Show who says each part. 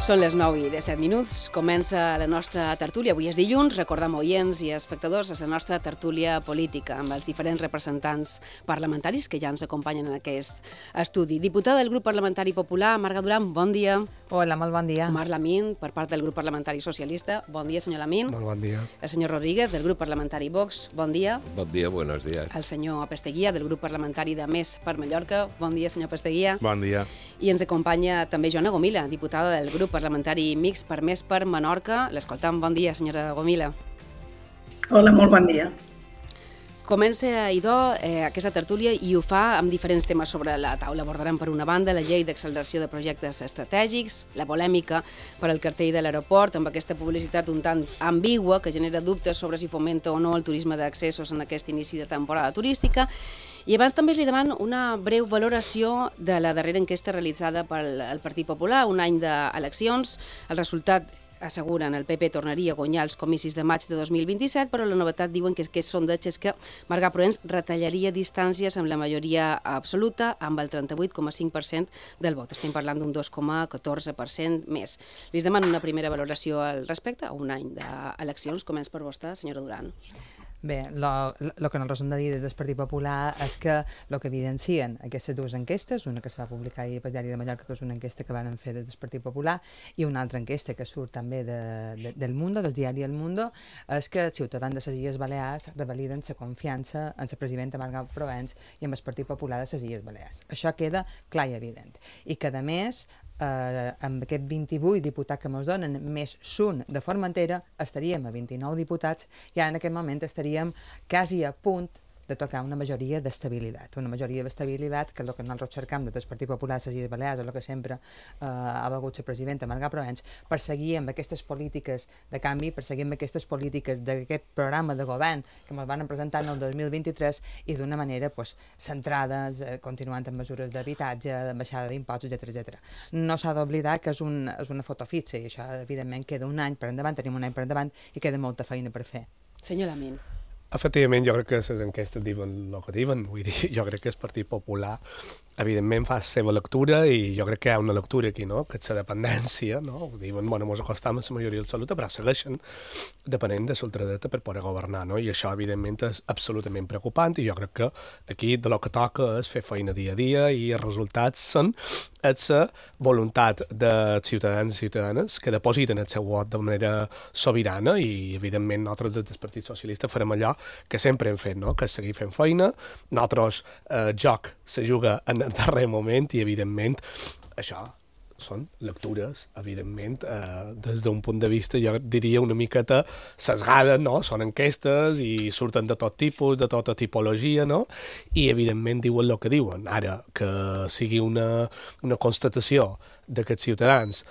Speaker 1: Són les 9:17. Comença la nostra tertúlia. Avui és dilluns. Recordem, oients i espectadors, és la nostra tertúlia política amb els diferents representants parlamentaris que ja ens acompanyen en aquest estudi. Diputada del grup parlamentari popular, Marga Duran, bon dia.
Speaker 2: Hola, molt bon dia.
Speaker 1: Omar Lamín, per part del grup parlamentari socialista. Bon dia, senyor Lamín.
Speaker 3: Molt bon dia.
Speaker 1: El senyor Rodríguez, del grup parlamentari Vox. Bon dia.
Speaker 4: Bon dia, buenos días.
Speaker 1: El senyor Pesteguía, del grup parlamentari de Més per Mallorca. Bon dia, senyor Pesteguía.
Speaker 3: Bon dia.
Speaker 1: I ens acompanya també Joana Gomila, diputada del grup parlamentari Mixt per Més per Menorca. L'escoltam. Bon dia, senyora Gomila.
Speaker 5: Hola, molt bon dia.
Speaker 1: Comença, idò, aquesta tertúlia i ho fa amb diferents temes sobre la taula. Abordarem, per una banda, la llei d'acceleració de projectes estratègics, la polèmica per al cartell de l'aeroport, amb aquesta publicitat un tant ambigua que genera dubtes sobre si fomenta o no el turisme d'accessos en aquest inici de temporada turística. I abans també li demano una breu valoració de la darrera enquesta realitzada pel Partit Popular, un any d'eleccions. El resultat, asseguren, el PP tornaria a guanyar els comicis de maig de 2027, però la novetat diuen que aquest sondeig és que Marga Proens retallaria distàncies amb la majoria absoluta, amb el 38,5% del vot. Estem parlant d'un 2,14% més. Li demano una primera valoració al respecte a un any d'eleccions. Comença per vostè, senyora Duran.
Speaker 2: Bé, el que nos hem de dir des del Partit Popular és que el que evidencien aquestes dues enquestes, una que es va publicar ahir pel Diari de Mallorca, que és una enquesta que van fer des del Partit Popular, i una altra enquesta que surt també del Mundo, del diari El Mundo, és que els ciutadans de les Illes Balears revaliden la confiança en la presidenta Marga Proens i amb el Partit Popular de les Illes Balears. Això queda clar i evident. I que, a més, amb aquest 28 diputats que ens donen més un de Formentera, estaríem a 29 diputats i ara en aquest moment estaríem quasi a punt de tocar una majoria d'estabilitat. Una majoria d'estabilitat que és el que nosaltres cercam des del Partit Popular a les Illes Balears, és el que sempre ha volgut la presidenta Marga Proens, per seguir amb aquestes polítiques de canvi, per seguir amb aquestes polítiques d'aquest programa de govern que ens van presentar en el 2023 i d'una manera centrada, continuant amb mesures d'habitatge, de baixada d'impostos, etc. No s'ha d'oblidar que és una foto fixa i això evidentment queda un any per endavant, tenim un any per endavant i queda molta feina per fer.
Speaker 1: Senyor Lamín.
Speaker 3: Efectivament, jo crec que les enquestes diuen el que diuen. Vull dir, jo crec que el Partit Popular evidentment fa la seva lectura i jo crec que hi ha una lectura aquí, no? Que és la dependència, no? Diuen, bueno, mos acostam a la majoria absoluta, però segueixen depenent de l'ultradreta per poder governar, no? I això, evidentment, és absolutament preocupant i jo crec que aquí de lo que toca és fer feina dia a dia i els resultats són la voluntat de ciutadans i ciutadanes que depositen el seu vot de manera sobirana i, evidentment, nosaltres des del Partit Socialista farem allò que sempre hem fet, no? Que és seguir fent feina. Nosaltres, joc se juga en el darrer moment i, evidentment, això són lectures, evidentment, des d'un punt de vista, jo diria, una miqueta sesgades, no? Són enquestes i surten de tot tipus, de tota tipologia, no? I, evidentment, diuen el que diuen. Ara, que sigui una constatació d'aquests ciutadans